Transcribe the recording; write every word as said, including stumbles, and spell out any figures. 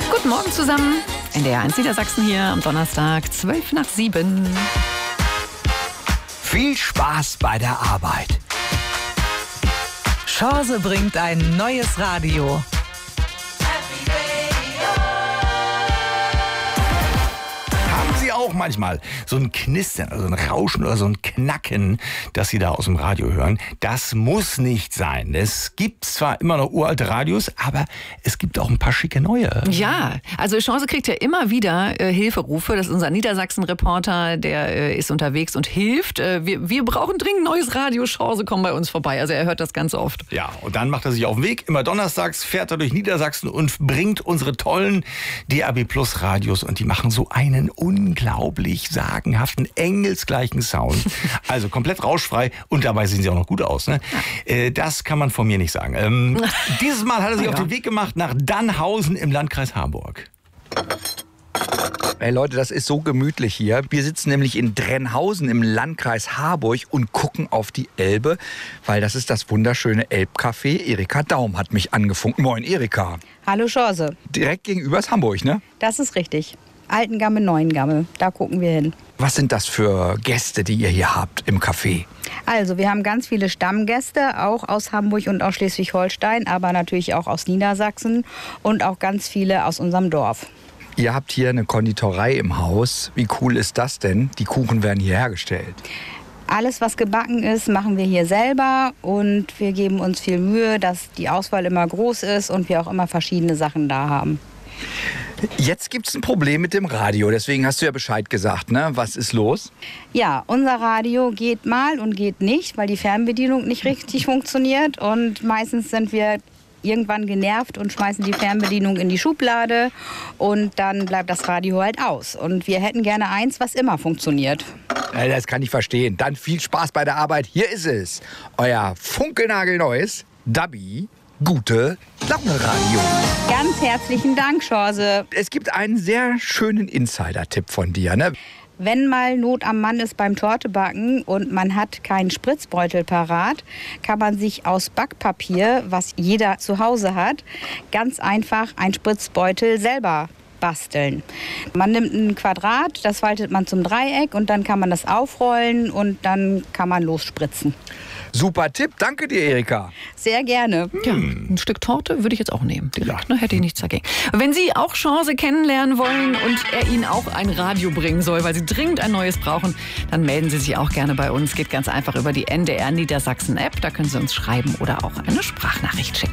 Guten Morgen zusammen. N D R eins Niedersachsen hier am Donnerstag, zwölf nach sieben. Viel Spaß bei der Arbeit. Chance bringt ein neues Radio. Haben Sie auch manchmal so ein Knistern, also ein Rauschen oder so ein Knacken, das Sie da aus dem Radio hören? Das muss nicht sein. Es gibt zwar immer noch uralte Radios, aber es gibt auch ein paar schicke neue. Ja, also Chance kriegt ja immer wieder äh, Hilferufe. Das ist unser Niedersachsen-Reporter, der äh, ist unterwegs und hilft. Äh, wir, wir brauchen dringend neues Radio. Chance, komm bei uns vorbei. Also er hört das ganz oft. Ja, und dann macht er sich auf den Weg. Immer donnerstags fährt er durch Niedersachsen und bringt unsere tollen D A B Plus Radios. Und die machen so einen unglaublich sagenhaften, engelsgleichen Sound. Also komplett rauschfrei und dabei sehen sie auch noch gut aus. Ne? Äh, das kann man von mir nicht sagen. Ähm, dieses Mal hat er sich Ja. auf den Weg gemacht nach Dannhausen im Landkreis Harburg. Hey Leute, das ist so gemütlich hier. Wir sitzen nämlich in Drenhausen im Landkreis Harburg und gucken auf die Elbe, weil das ist das wunderschöne Elbcafé. Erika Daum hat mich angefunkt. Moin Erika. Hallo Chance, Direkt gegenüber ist Hamburg, ne? das ist richtig. Altengamme, Neuengamme, da gucken wir hin. Was sind das für Gäste, die ihr hier habt im Café? Also wir haben ganz viele Stammgäste, auch aus Hamburg und aus Schleswig-Holstein, aber natürlich auch aus Niedersachsen und auch ganz viele aus unserem Dorf. Ihr habt hier eine Konditorei im Haus. Wie cool ist das denn? Die Kuchen werden hier hergestellt. Alles, was gebacken ist, machen wir hier selber und wir geben uns viel Mühe, dass die Auswahl immer groß ist und wir auch immer verschiedene Sachen da haben. Jetzt gibt es ein Problem mit dem Radio, deswegen hast du ja Bescheid gesagt, ne? Was ist los? Ja, unser Radio geht mal und geht nicht, weil die Fernbedienung nicht richtig funktioniert und meistens sind wir irgendwann genervt und schmeißen die Fernbedienung in die Schublade und dann bleibt das Radio halt aus. Und wir hätten gerne eins, was immer funktioniert. Ja, das kann ich verstehen. Dann viel Spaß bei der Arbeit. Hier ist es, euer funkelnagelneues Dabi Gute Laune Radio. Ganz herzlichen Dank, Chance. Es gibt einen sehr schönen Insider-Tipp von dir, ne? Wenn mal Not am Mann ist beim Tortebacken und man hat keinen Spritzbeutel parat, kann man sich aus Backpapier, was jeder zu Hause hat, ganz einfach einen Spritzbeutel selber basteln. Man nimmt ein Quadrat, das faltet man zum Dreieck und dann kann man das aufrollen und dann kann man losspritzen. Super Tipp, danke dir, Erika. Sehr gerne. Ja, ein Stück Torte würde ich jetzt auch nehmen. Direkt, ne? Hätte ich nichts dagegen. Wenn Sie auch Chance kennenlernen wollen und er Ihnen auch ein Radio bringen soll, weil Sie dringend ein neues brauchen, dann melden Sie sich auch gerne bei uns. Geht ganz einfach über die N D R Niedersachsen App. Da können Sie uns schreiben oder auch eine Sprachnachricht schicken.